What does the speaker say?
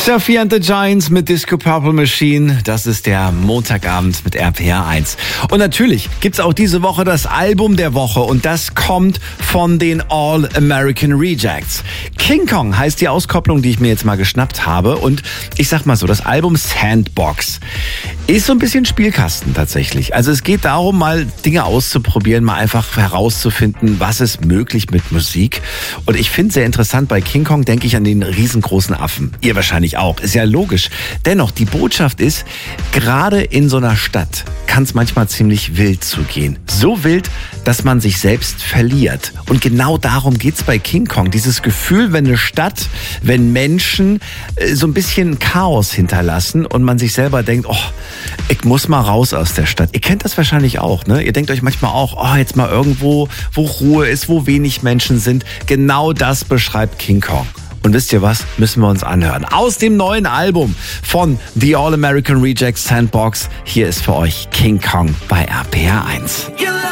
Sophie and the Giants mit Disco Purple Machine. Das ist der Montagabend mit RPR 1. Und natürlich gibt's auch diese Woche das Album der Woche und das kommt von den All American Rejects. King Kong heißt die Auskopplung, die ich mir jetzt mal geschnappt habe. Und ich sag mal so, das Album Sandbox ist so ein bisschen Spielkasten tatsächlich. Also es geht darum, mal Dinge auszuprobieren, mal einfach herauszufinden, was ist möglich mit Musik. Und ich finde sehr interessant, bei King Kong denke ich an den riesengroßen Affen. Ihr wahrscheinlich auch, ist ja logisch. Dennoch, die Botschaft ist, gerade in so einer Stadt kann es manchmal ziemlich wild zugehen. So wild, dass man sich selbst verliert. Und genau darum geht's bei King Kong. Dieses Gefühl, wenn eine Stadt, wenn Menschen so ein bisschen Chaos hinterlassen und man sich selber denkt, oh, ich muss mal raus aus der Stadt. Ihr kennt das wahrscheinlich auch, ne? Ihr denkt euch manchmal auch, oh, jetzt mal irgendwo, wo Ruhe ist, wo wenig Menschen sind. Genau das beschreibt King Kong. Und wisst ihr was? Müssen wir uns anhören. Aus dem neuen Album von The All American Rejects Sandbox. Hier ist für euch King Kong bei RPR 1.